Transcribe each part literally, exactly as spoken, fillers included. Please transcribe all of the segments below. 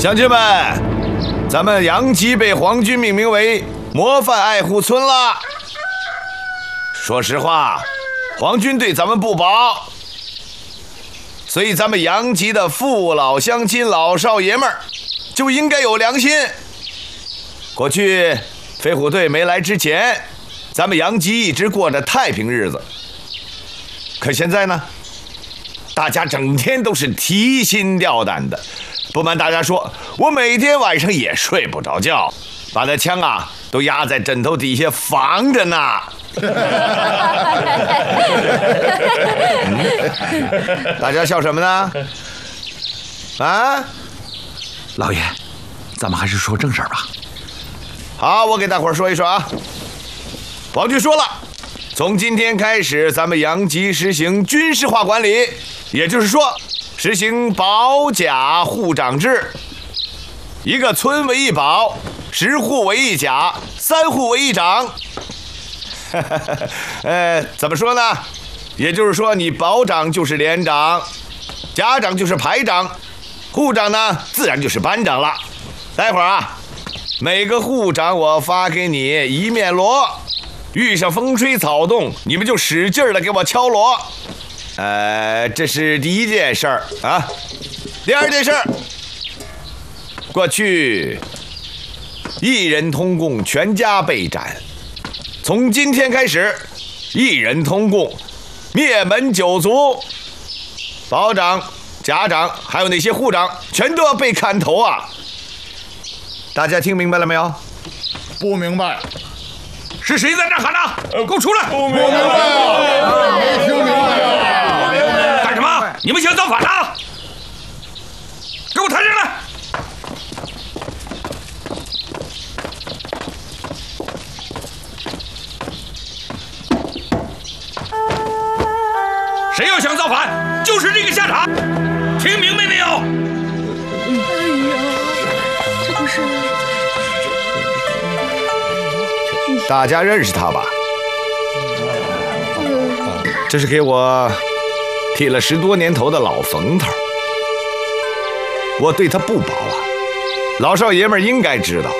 乡亲们，咱们杨集被皇军命名为模范爱护村了。说实话，皇军对咱们不薄，所以咱们杨集的父老乡亲、老少爷们儿就应该有良心。过去飞虎队没来之前，咱们杨集一直过着太平日子。可现在呢，大家整天都是提心吊胆的。不瞒大家说，我每天晚上也睡不着觉，把那枪啊都压在枕头底下防着呢。嗯、大家笑什么呢？啊， 老爷，咱们还是说正事儿吧。 好，我给大伙儿说一说啊。王局说了，从今天开始，咱们杨集实行军事化管理，也就是说，实行保甲护长制。一个村为一保，十户为一甲，三户为一长。呃，怎么说呢？也就是说，你保长就是连长，甲长就是排长，护长呢，自然就是班长了。待会儿啊，每个护长我发给你一面锣，遇上风吹草动，你们就使劲的给我敲锣。呃，这是第一件事儿啊。第二件事儿，过去一人通共，全家被斩。从今天开始，一人通共，灭门九族，保长、甲长还有那些护长，全都要被砍头啊！大家听明白了没有？ 不明白。 是谁在这喊呢？呃，给我出来！ 不明白啊！没听明白啊！ 干什么？你们想造反呢？给我抬上来！谁要想造反，就是这个下场。听明白没有？ 哎呀，这不是…… 大家认识他吧？这是给我剃了十多年头的老冯头，我对他不薄啊，老少爷们应该知道。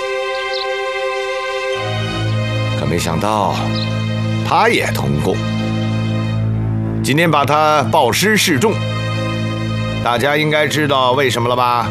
可没想到，他也通共。今天把他报师示众，大家应该知道为什么了吧？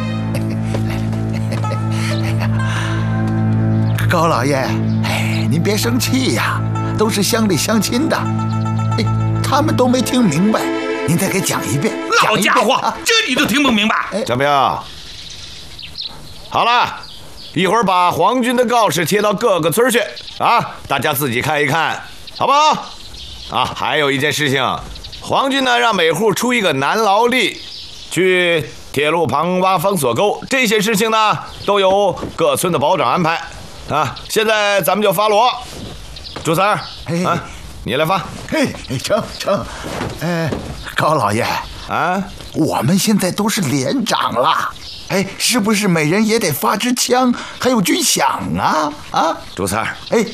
高老爷，哎，您别生气呀，都是乡里乡亲的，哎，他们都没听明白，您再给讲一遍。 老家伙，啊、这你都听不明白？ 怎么样？好了，一会儿把皇军的告示贴到各个村去啊，大家自己看一看，好不好？啊，还有一件事情，皇军呢让每户出一个男劳力，去铁路旁挖封锁沟，这些事情呢都由各村的保长安排。啊！现在咱们就发锣，朱三儿，啊，你来发。 嘿，成成。哎，高老爷啊， 我们现在都是连长了，哎，是不是每人也得发支枪，还有军饷啊？啊， 朱三儿， 哎，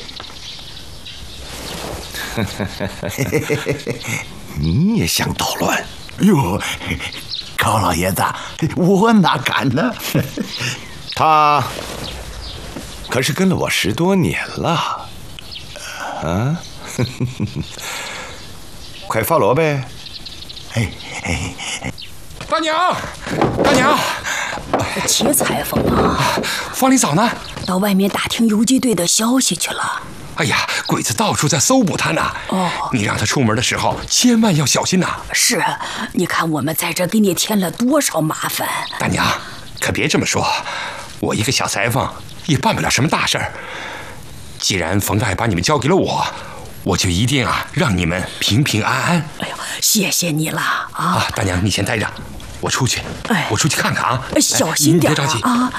你也想捣乱？ 哟，高老爷子，我哪敢呢？ 他。可是跟了我十多年了，啊！快发锣呗！ 哎哎， 大娘，大娘， 齐裁缝啊！ 方里嫂呢？ 到外面打听游击队的消息去了。 哎呀，鬼子到处在搜捕他呢。哦，你让他出门的时候千万要小心呐。 是，你看我们在这给你添了多少麻烦。 大娘，可别这么说，我一个小裁缝。也办不了什么大事儿。既然冯大爷把你们交给了我，我就一定啊让你们平平安安。 哎呦，谢谢你了啊！ 啊，大娘你先待着，我出去，哎，我出去看看啊。 哎，小心点、啊、 别着急啊！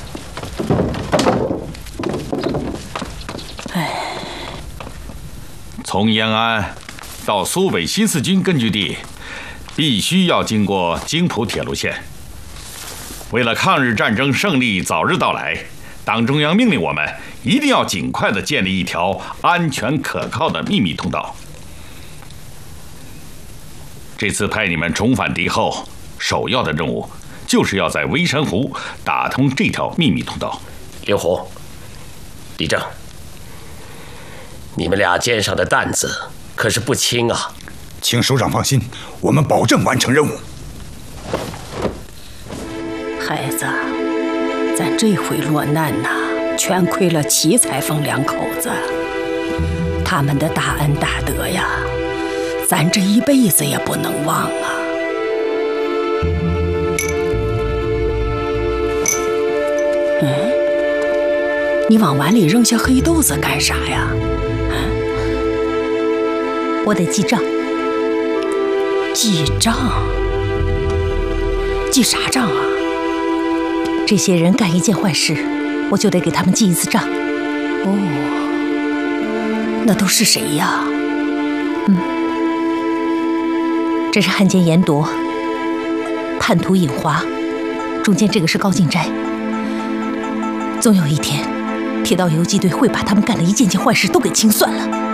哎， 从延安到苏北新四军根据地，必须要经过京浦铁路线。为了抗日战争胜利早日到来，党中央命令我们一定要尽快地建立一条安全可靠的秘密通道。这次派你们重返敌后，首要的任务就是要在微山湖打通这条秘密通道。 刘虎、李正，你们俩肩上的担子可是不轻啊！ 请首长放心，我们保证完成任务。 孩子，咱这回落难呐，全亏了齐裁缝两口子，他们的大恩大德呀，咱这一辈子也不能忘啊！嗯，你往碗里扔下黑豆子干啥呀？嗯， 我得记账。 记账？记啥账啊？ 这些人干一件坏事，我就得给他们记一次账。 哦，那都是谁呀？ 嗯，这是汉奸严铎，叛徒尹华，中间这个是高进斋。总有一天，铁道游击队会把他们干的一件件坏事都给清算了。